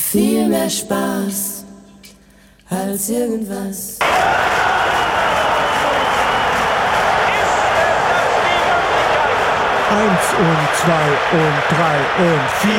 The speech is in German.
viel mehr Spaß als irgendwas. Eins und zwei und drei und vier.